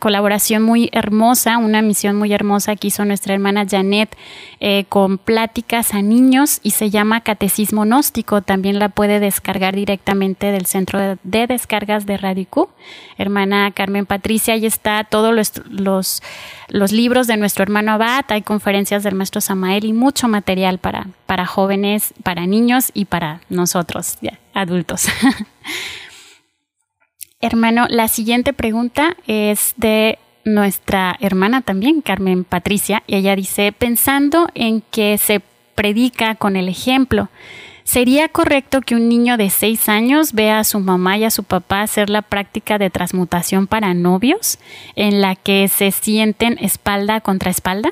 colaboración muy hermosa, una misión muy hermosa que hizo nuestra hermana Janet con pláticas a niños y se llama Catecismo Gnóstico. También la puede descargar directamente del centro de descargas de Radio Q. Hermana Carmen Patricia, ahí está todos los libros de nuestro hermano Abad, hay conferencias del maestro Samael y mucho material para jóvenes, para niños y para nosotros, ya, adultos. Hermano, la siguiente pregunta es de nuestra hermana también, Carmen Patricia, y ella dice, pensando en que se predica con el ejemplo, ¿sería correcto que un niño de 6 años vea a su mamá y a su papá hacer la práctica de transmutación para novios, en la que se sienten espalda contra espalda?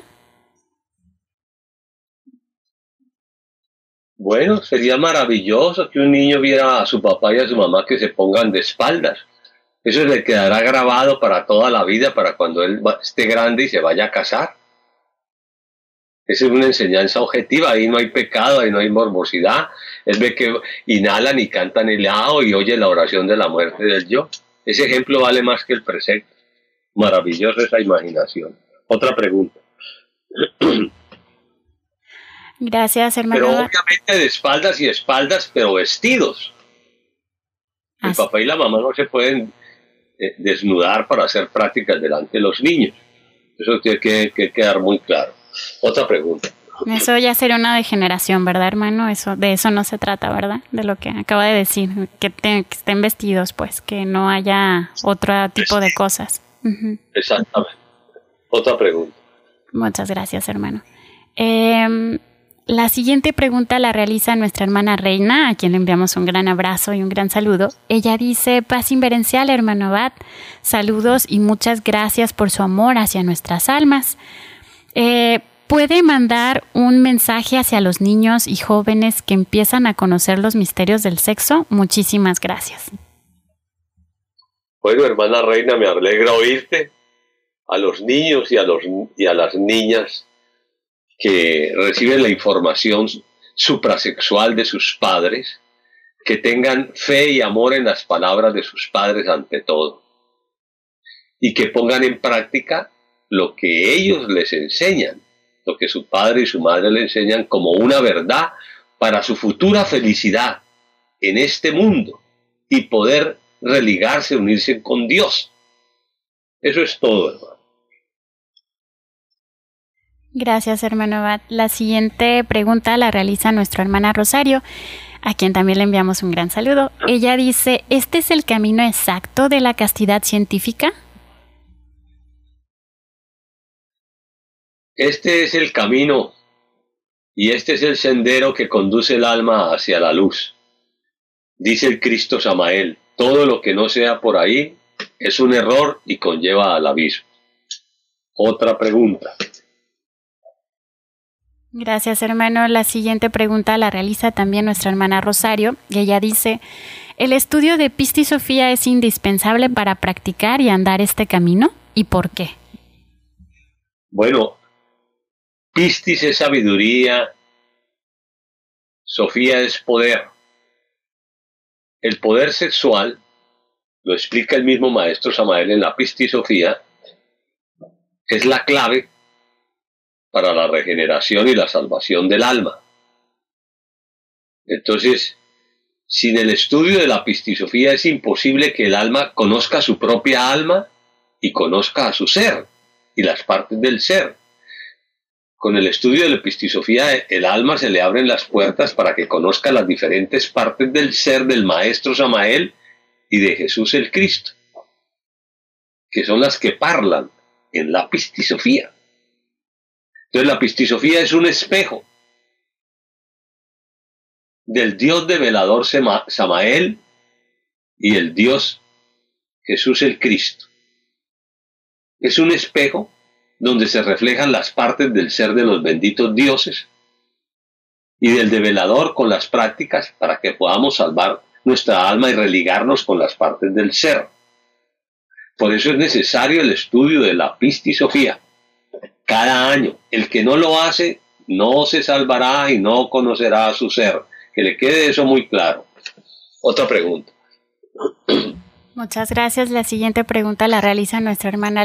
Bueno, sería maravilloso que un niño viera a su papá y a su mamá que se pongan de espaldas. Eso le quedará grabado para toda la vida, para cuando él esté grande y se vaya a casar. Esa es una enseñanza objetiva, ahí no hay pecado, ahí no hay morbosidad. Él ve que inhalan y cantan el lao y oye la oración de la muerte del yo. Ese ejemplo vale más que el precepto. Maravillosa esa imaginación. Otra pregunta. Gracias, hermano. Pero obviamente de espaldas y espaldas, pero vestidos. El papá y la mamá no se pueden desnudar para hacer prácticas delante de los niños. Eso tiene que quedar muy claro. Otra pregunta. Eso ya sería una degeneración, ¿verdad, hermano? De eso no se trata, ¿verdad? De lo que acaba de decir, que estén vestidos, pues, que no haya otro tipo de cosas. Uh-huh. Exactamente. Otra pregunta. Muchas gracias, hermano. La siguiente pregunta la realiza nuestra hermana Reina, a quien le enviamos un gran abrazo y un gran saludo. Ella dice, paz inverencial, hermano Abad, saludos y muchas gracias por su amor hacia nuestras almas. ¿Puede mandar un mensaje hacia los niños y jóvenes que empiezan a conocer los misterios del sexo? Muchísimas gracias. Bueno, hermana Reina, me alegra oírte. A los niños y a las niñas que reciben la información suprasexual de sus padres, que tengan fe y amor en las palabras de sus padres ante todo, y que pongan en práctica lo que ellos les enseñan, lo que su padre y su madre le enseñan como una verdad para su futura felicidad en este mundo y poder religarse, unirse con Dios. Eso es todo, hermano. Gracias, hermano Abad. La siguiente pregunta la realiza nuestra hermana Rosario, a quien también le enviamos un gran saludo. Ella dice, ¿este es el camino exacto de la castidad científica? Este es el camino y este es el sendero que conduce el alma hacia la luz. Dice el Cristo Samael, todo lo que no sea por ahí es un error y conlleva al abismo. Otra pregunta. Gracias, hermano. La siguiente pregunta la realiza también nuestra hermana Rosario, y ella dice, ¿el estudio de Pistisofía es indispensable para practicar y andar este camino? ¿Y por qué? Bueno, Pistis es sabiduría, Sofía es poder. El poder sexual, lo explica el mismo maestro Samael en la Pistisofía, es la clave para la regeneración y la salvación del alma. Entonces, sin el estudio de la Pistisofía es imposible que el alma conozca su propia alma y conozca a su ser y las partes del ser. Con el estudio de la Pistisofía, el alma se le abren las puertas para que conozca las diferentes partes del ser del maestro Samael y de Jesús el Cristo, que son las que parlan en la Pistisofía. Entonces la Pistisofía es un espejo del Dios develador Samael y el Dios Jesús el Cristo. Es un espejo donde se reflejan las partes del ser de los benditos dioses y del develador con las prácticas para que podamos salvar nuestra alma y religarnos con las partes del ser. Por eso es necesario el estudio de la Pistisofía. Cada año, el que no lo hace, no se salvará y no conocerá a su ser. Que le quede eso muy claro. Otra pregunta. Muchas gracias. La siguiente pregunta la realiza nuestra hermana